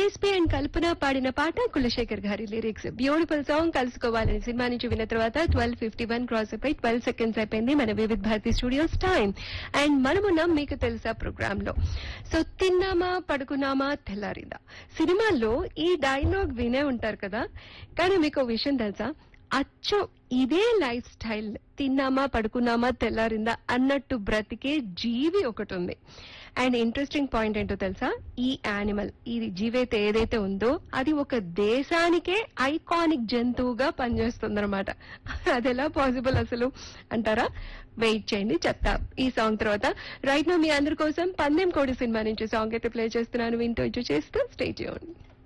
DSP and కల్పన పాడిన పాట కులశేఖర్ గారి లిరిక్స్. Beautiful song. కలుసుకోవాలని సినిమా నుంచి విన్న తర్వాత 12:51 క్రాస్ అయిపోయి 12 సెకండ్స్ అయిపోయింది మన వివిధ భారతి స్టూడియోస్ టైం. అండ్ మనమున్నాం మీకు తెలుసా ప్రోగ్రామ్ లో. సో తిన్నామా పడుకున్నామా తెల్లారిందా సినిమాల్లో ఈ డైలాగ్ వినే ఉంటారు కదా. కానీ మీకు విషయం తెలుసా, అచ్చో ఇదే లైఫ్ స్టైల్ తిన్నామా పడుకున్నామా తెల్లారిందా అన్నట్టు బ్రతికే జీవి ఒకటి ఉంది. అండ్ ఇంట్రెస్టింగ్ పాయింట్ ఏంటో తెలుసా, ఈ యానిమల్, ఈ జీవి అయితే ఏదైతే ఉందో అది ఒక దేశానికే ఐకానిక్ జంతువుగా పనిచేస్తుందన్నమాట. అది ఎలా పాసిబుల్ అసలు అంటారా? వెయిట్ చేయండి, చెప్తా ఈ సాంగ్ తర్వాత. రైట్ నో మీ అందరి కోసం పందెం కోడి సినిమా నుంచి సాంగ్ అయితే ప్లే చేస్తున్నాను, వింటూ చేస్తూ స్టే ట్యూన్డ్.